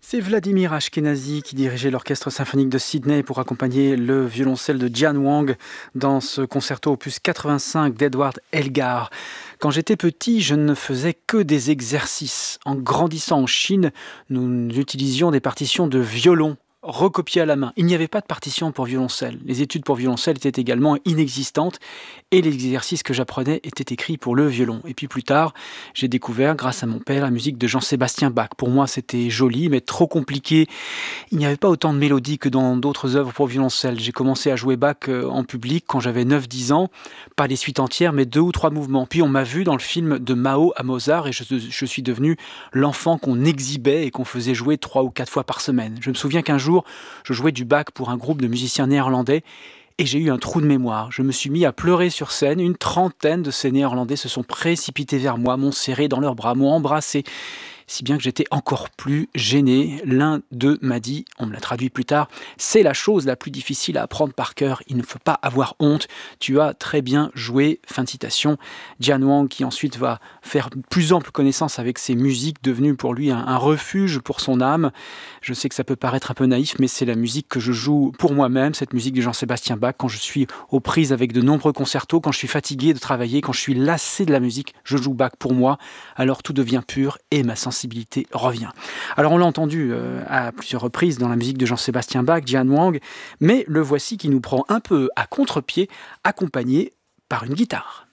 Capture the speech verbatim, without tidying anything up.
C'est Vladimir Ashkenazy qui dirigeait l'orchestre symphonique de Sydney pour accompagner le violoncelle de Jian Wang dans ce concerto opus quatre-vingt-cinq d'Edward Elgar. Quand j'étais petit, je ne faisais que des exercices. En grandissant en Chine, nous utilisions des partitions de violon recopiées à la main. Il n'y avait pas de partition pour violoncelle. Les études pour violoncelle étaient également inexistantes et les exercices que j'apprenais étaient écrits pour le violon. Et puis plus tard, j'ai découvert, grâce à mon père, la musique de Jean-Sébastien Bach. Pour moi, c'était joli, mais trop compliqué. Il n'y avait pas autant de mélodies que dans d'autres œuvres pour violoncelle. J'ai commencé à jouer Bach en public quand j'avais neuf dix ans. Pas les suites entières, mais deux ou trois mouvements. Puis on m'a vu dans le film de Mao à Mozart et je, je suis devenu l'enfant qu'on exhibait et qu'on faisait jouer trois ou quatre fois par semaine. Je me souviens qu'un jour, je jouais du Bach pour un groupe de musiciens néerlandais et j'ai eu un trou de mémoire. Je me suis mis à pleurer sur scène. Une trentaine de ces Néerlandais se sont précipités vers moi, m'ont serré dans leurs bras, m'ont embrassé, si bien que j'étais encore plus gêné. L'un d'eux m'a dit, on me l'a traduit plus tard, « C'est la chose la plus difficile à apprendre par cœur, il ne faut pas avoir honte, tu as très bien joué », fin de citation. Jian Wang qui ensuite va faire plus ample connaissance avec ses musiques, devenues pour lui un, un refuge pour son âme. Je sais que ça peut paraître un peu naïf, mais c'est la musique que je joue pour moi-même, cette musique de Jean-Sébastien Bach, quand je suis aux prises avec de nombreux concertos, quand je suis fatigué de travailler, quand je suis lassé de la musique, je joue Bach pour moi, alors tout devient pur et ma sensibilité revient. Alors on l'a entendu euh, à plusieurs reprises dans la musique de Jean-Sébastien Bach, Jian Wang, mais le voici qui nous prend un peu à contre-pied, accompagné par une guitare.